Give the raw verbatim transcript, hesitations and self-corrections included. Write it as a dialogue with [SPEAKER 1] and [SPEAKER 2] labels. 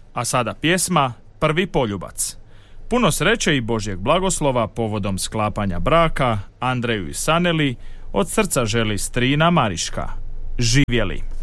[SPEAKER 1] A sada pjesma Prvi poljubac. Puno sreće i Božjeg blagoslova povodom sklapanja braka Andreju i Saneli od srca želi strina Mariška. Živjeli!